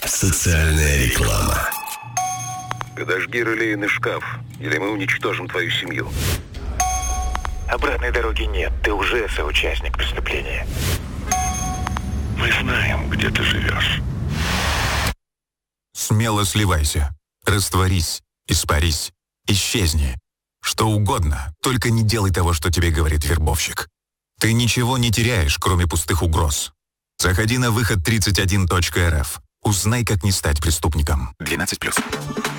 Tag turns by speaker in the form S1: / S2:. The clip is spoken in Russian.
S1: Социальная реклама.
S2: Подожги релейный шкаф, или мы уничтожим твою семью.
S3: Обратной дороги нет, ты уже соучастник преступления.
S4: Мы знаем, где ты живешь.
S5: Смело сливайся, растворись, испарись, исчезни. Что угодно, только не делай того, что тебе говорит вербовщик. Ты ничего не теряешь, кроме пустых угроз. Заходи на выход31.рф. Узнай, как не стать преступником. 12+.